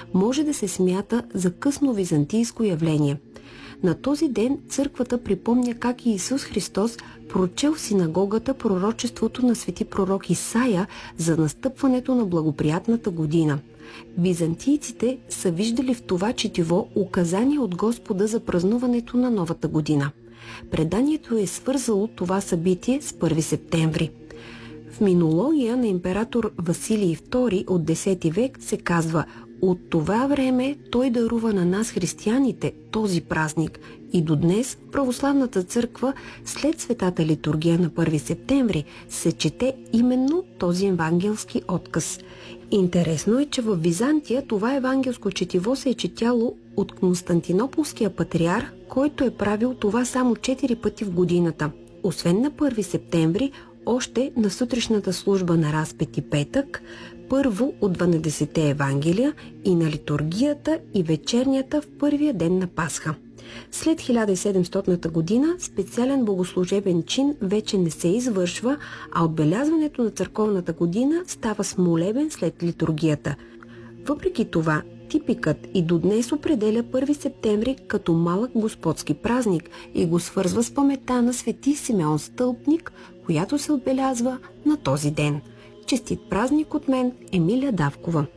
може да се смята за късно византийско явление. На този ден църквата припомня как Исус Христос прочел в синагогата пророчеството на свети пророк Исаия за настъпването на благоприятната година. Византийците са виждали в това четиво указание от Господа за празнуването на новата година. Преданието е свързало това събитие с 1 септември. В минология на император Василий II от 10 век се казва: от това време той дарува на нас християните този празник и до днес в православната църква след светата литургия на 1 септември се чете именно този евангелски отказ. Интересно е, че в Византия това евангелско четиво се е четяло от Константинополския патриарх, който е правил това само 4 пъти в годината. Освен на 1 септември, още на сутрешната служба на Разпети петък, първо от 12-те Евангелия и на литургията и вечернята в първия ден на Пасха. След 1700 година специален богослужебен чин вече не се извършва, а отбелязването на църковната година става с молебен след литургията. Въпреки това, типикът и до днес определя 1 септември като малък господски празник и го свързва с паметта на свети Симеон Стълпник, която се отбелязва на този ден. Честит празник от мен, Емилия Давкова.